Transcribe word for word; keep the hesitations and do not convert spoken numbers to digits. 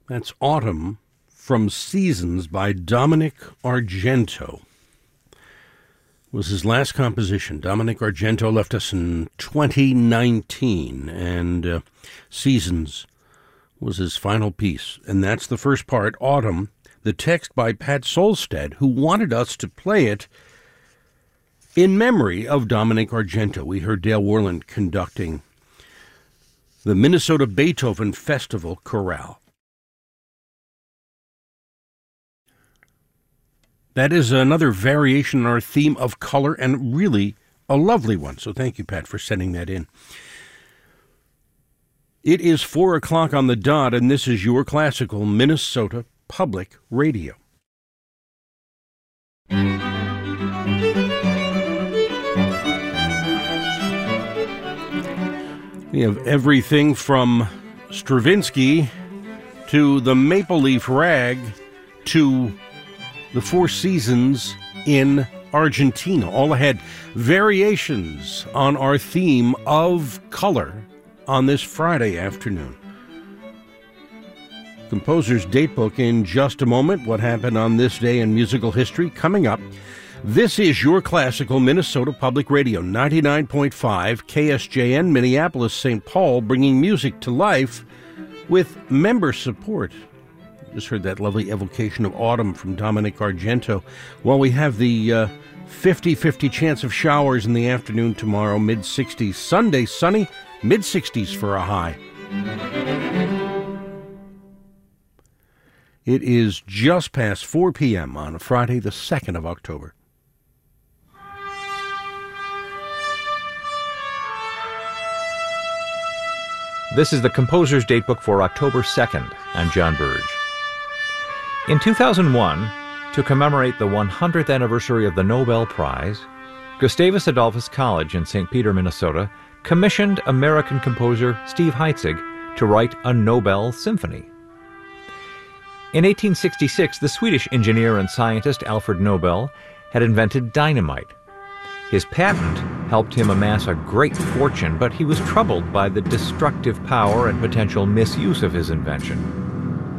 That's Autumn from Seasons by Dominic Argento. Was his last composition. Dominic Argento left us in twenty nineteen, and uh, Seasons was his final piece. And that's the first part, Autumn, the text by Pat Solstad, who wanted us to play it in memory of Dominic Argento. We heard Dale Worland conducting the Minnesota Beethoven Festival Chorale. That is another variation on our theme of color, and really a lovely one. So thank you, Pat, for sending that in. It is four o'clock on the dot, and this is your classical Minnesota Public Radio. We have everything from Stravinsky to the Maple Leaf Rag to the Four Seasons in Argentina. All ahead, variations on our theme of color on this Friday afternoon. Composer's Datebook in just a moment. What happened on this day in musical history coming up. This is your classical Minnesota Public Radio, ninety-nine point five K S J N, Minneapolis, Saint Paul, bringing music to life with member support. Just heard that lovely evocation of Autumn from Dominic Argento. Well, we have the uh, fifty-fifty chance of showers in the afternoon tomorrow, mid sixties. Sunday, sunny, mid sixties for a high. It is just past four p.m. on Friday, the second of October. This is the Composer's Datebook for October second. I'm John Burge. In two thousand one, to commemorate the one hundredth anniversary of the Nobel Prize, Gustavus Adolphus College in Saint Peter, Minnesota, commissioned American composer Steve Heitzig to write a Nobel Symphony. In eighteen sixty-six, the Swedish engineer and scientist Alfred Nobel had invented dynamite. His patent helped him amass a great fortune, but he was troubled by the destructive power and potential misuse of his invention.